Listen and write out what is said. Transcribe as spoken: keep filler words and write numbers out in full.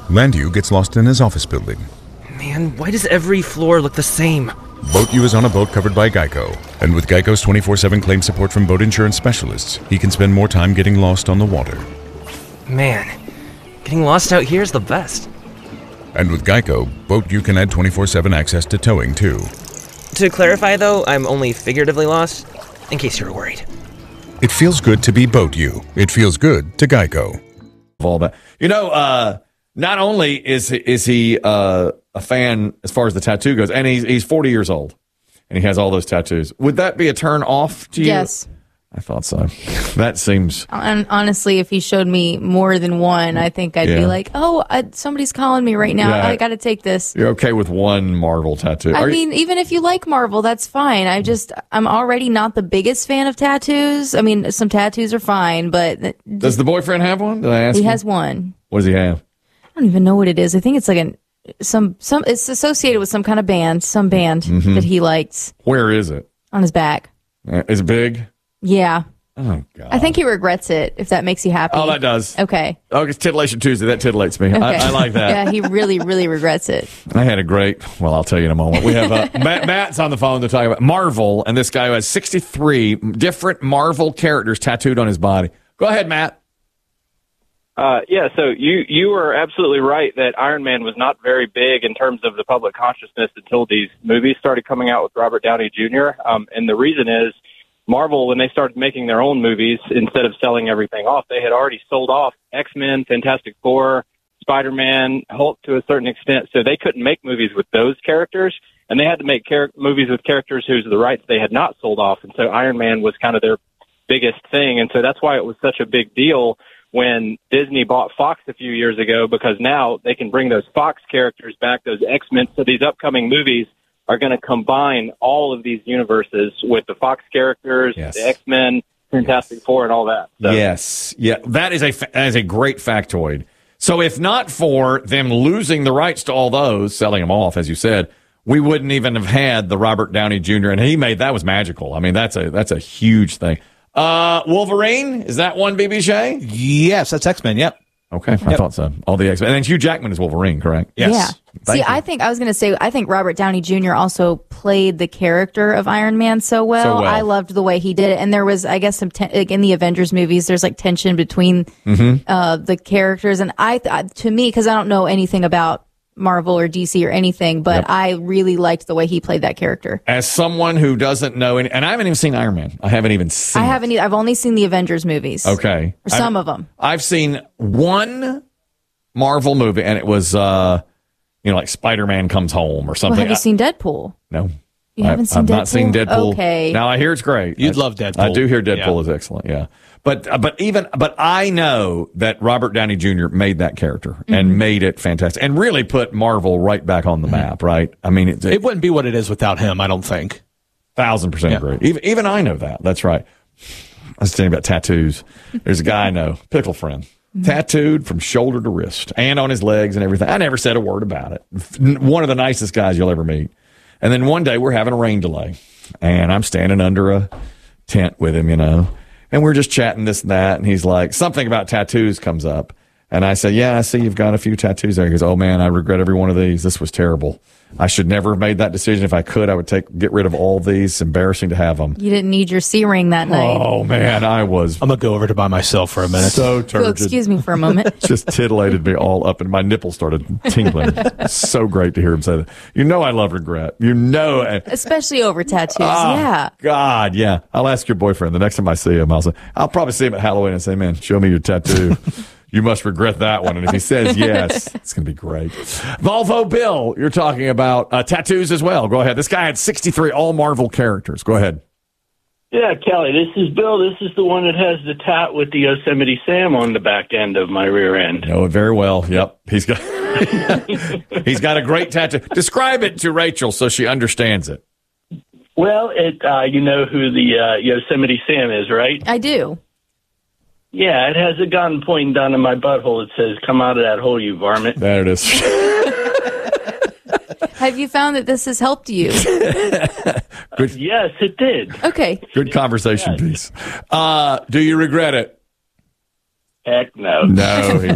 Landu gets lost in his office building. Man, why does every floor look the same? Boat U is on a boat covered by Geico, and with Geico's twenty-four seven claim support from boat insurance specialists, he can spend more time getting lost on the water. Man, getting lost out here is the best. And with Geico, Boat U can add twenty-four seven access to towing, too. To clarify, though, I'm only figuratively lost, in case you were worried. It feels good to be Boat U. It feels good to Geico. All that. You know, uh, not only is is he uh, a fan as far as the tattoo goes, and he's he's forty years old, and he has all those tattoos. Would that be a turn off to you? Yes. I thought so. That seems... And honestly, if he showed me more than one, I think I'd Yeah. be like, oh, I, somebody's calling me right now. Yeah. I got to take this. You're okay with one Marvel tattoo? I Are you- mean, even if you like Marvel, that's fine. I just, I'm already not the biggest fan of tattoos. I mean, some tattoos are fine, but th- Does the boyfriend have one? Did I ask he you? has one. What does he have? I don't even know what it is. I think it's like an, some, some, it's associated with some kind of band, some band Mhm. that he likes Where is it? on his back. Uh, Is it big? Yeah. Oh, God. I think he regrets it, if that makes you happy. Oh, that does. Okay. Oh, it's Titillation Tuesday. That titillates me. Okay. I, I like that. Yeah, he really, really regrets it. I had a great, well, I'll tell you in a moment. We have uh, Matt, Matt's on the phone to talk about Marvel, and this guy who has sixty-three different Marvel characters tattooed on his body. Go ahead, Matt. Uh, yeah, so you you were absolutely right that Iron Man was not very big in terms of the public consciousness until these movies started coming out with Robert Downey Junior Um, and the reason is Marvel, when they started making their own movies, instead of selling everything off, they had already sold off X-Men, Fantastic Four, Spider-Man, Hulk to a certain extent, so they couldn't make movies with those characters, and they had to make char- movies with characters whose the rights they had not sold off, and so Iron Man was kind of their biggest thing, and so that's why it was such a big deal when Disney bought Fox a few years ago, because now they can bring those Fox characters back, those X-Men, so these upcoming movies are going to combine all of these universes with the Fox characters, Yes. the X-Men, Fantastic Four, and all that. So. Yes. Yeah, that is a fa- that is a great factoid. So if not for them losing the rights to all those, selling them off, as you said, we wouldn't even have had the Robert Downey Junior And he made, that was magical. I mean, that's a that's a huge thing. Uh, Wolverine, is that one B B Shay? Yes, that's X-Men, yep. Okay, I thought so. All the X-Men. And then Hugh Jackman is Wolverine, correct? Yes. Yeah. Thank See, you. I think I was going to say, I think Robert Downey Junior also played the character of Iron Man so well. So well. I loved the way he did it. And there was, I guess, some ten- like in the Avengers movies, there's like tension between Mhm. uh, the characters. And I, th- to me, because I don't know anything about Marvel or D C or anything, but Yep. I really liked the way he played that character. As someone who doesn't know, any, and I haven't even seen Iron Man. I haven't even seen I haven't, e- I've only seen the Avengers movies. it. Okay. Or some I've- of them. I've seen one Marvel movie, and it was, uh, you know, like Spider-Man Comes Home or Well, something. have you seen Deadpool? No. You I- haven't seen I've Deadpool? not seen Deadpool. Okay. Now I hear it's great. You'd I- love Deadpool. I do hear Deadpool Yeah. is excellent. Yeah, but uh, but even but I know that Robert Downey Junior made that character Mm-hmm. and made it fantastic and really put Marvel right back on the map. Right? I mean, it, It wouldn't be what it is without him, I don't think. thousand percent Yeah. agree. Even even I know that. That's right. I was telling you about tattoos. There's a guy I know, pickle friend, tattooed from shoulder to wrist and on his legs and everything. I never said a word about it. One of the nicest guys you'll ever meet. And then one day we're having a rain delay, and I'm standing under a tent with him, you know, and we're just chatting this and that. And he's like, something about tattoos comes up. And I said, yeah, I see you've got a few tattoos there. He goes, oh man, I regret every one of these. This was terrible. I should never have made that decision. If I could, I would take get rid of all these. It's embarrassing to have them. You didn't need your C ring that night. Oh man, I was I'm going to go over to by myself for a minute. so Well, turgid. excuse me for a moment. Just titillated me all up, and my nipples started tingling. So great to hear him say that. You know, I love regret. You know, Especially over tattoos. Oh, Yeah. God, yeah. I'll ask your boyfriend the next time I see him. I'll say, I'll probably see him at Halloween and say, man, show me your tattoo. You must regret that one. And if he says yes, it's going to be great. Volvo Bill, you're talking about uh, tattoos as well. Go ahead. This guy had sixty-three all Marvel characters. Go ahead. Yeah, Kelly, this is Bill. This is the one that has the tat with the Yosemite Sam on the back end of my rear end. Know it very well. Yep. He's got he's got a great tattoo. Describe it to Rachel so she understands it. Well, it uh, you know who the uh, Yosemite Sam is, right? I do. Yeah, it has a gun pointing down in my butthole. It says, come out of that hole, you varmint. There it is. Have you found that this has helped you? Good. Yes, it did. Okay. Good conversation piece. Uh, do you regret it? Heck no. No. He